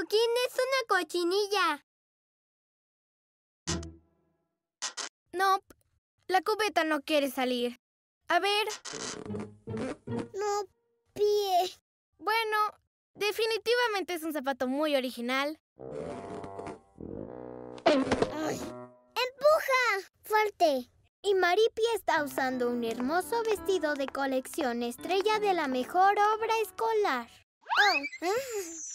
Coquín es una cochinilla. No, la cubeta no quiere salir. A ver. No, pie. Bueno, definitivamente es un zapato muy original. Ay. ¡Empuja! ¡Fuerte! Y Maripi está usando un hermoso vestido de colección estrella de la mejor obra escolar. Oh.